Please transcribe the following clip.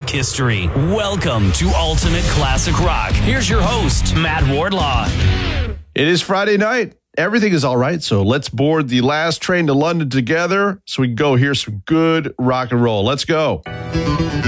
history. Welcome to Ultimate Classic Rock. Here's your host, Matt Wardlaw. It is Friday night. Everything is all right, so let's board the last train to London together so we can go hear some good rock and roll. Let's go.